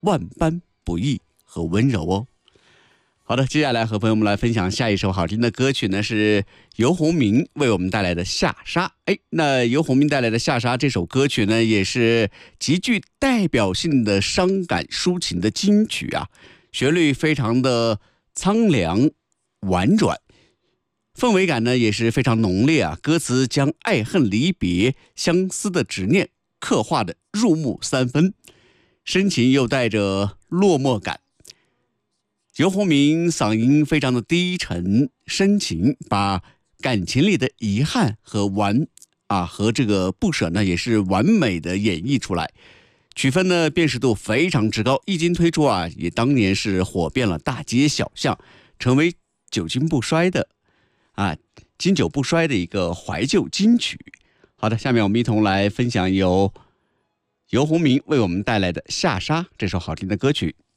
万般不易和温柔哦。好的，接下来和朋友们来分享下一首好听的歌曲呢，是游鸿明为我们带来的《下沙》。那游鸿明带来的《下沙》这首歌曲呢，也是极具代表性的伤感抒情的金曲啊，旋律非常的苍凉婉转，氛围感呢也是非常浓烈啊。歌词将爱恨离别、相思的执念刻画的入木三分，深情又带着落寞感。游鸿明嗓音非常的低沉深情，把感情里的遗憾和这个不舍呢，也是完美的演绎出来。曲风呢辨识度非常之高，一经推出啊，也当年是火遍了大街小巷，成为经久不衰的一个怀旧金曲。好的，下面我们一同来分享由游鸿明为我们带来的《下沙》这首好听的歌曲。